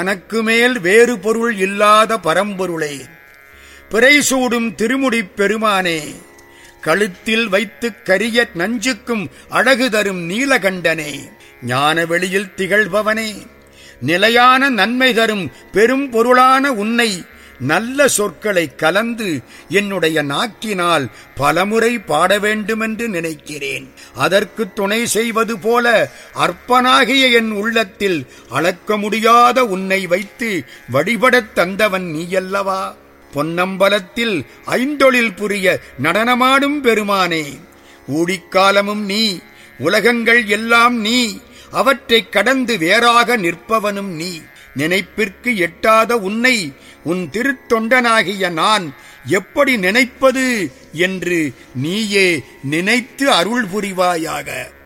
தனக்கு மேல் வேறு பொருள் இல்லாத பரம்பொருளே, பிறைசூடும் திருமுடிப் பெருமானே, கழுத்தில் வைத்துக் கரிய நஞ்சுக்கும் அழகு தரும் நீலகண்டனே, ஞான வெளியில் திகழ்பவனே, நிலையான நன்மை தரும் பெரும் பொருளான உன்னை நல்ல சொற்களை கலந்து என்னுடைய நாக்கினால் பலமுறை பாட வேண்டுமென்று நினைக்கிறேன். அதற்கு துணை செய்வது போல அற்பனாகிய என் உள்ளத்தில் அளக்க முடியாத உன்னை வைத்து வழிபடத் தந்தவன் நீயல்லவா? பொன்னம்பலத்தில் ஐந்தொழில் புரிய நடனமாடும் பெருமானே, ஊழிக்காலமும் நீ, உலகங்கள் எல்லாம் நீ, அவற்றைக் கடந்து வேறாக நிற்பவனும் நீ. நினைப்பிற்கு எட்டாத உன்னை உன் திருத்தொண்டனாகிய நான் எப்படி நினைப்பது என்று நீயே நினைத்து அருள் புரிவாயாக.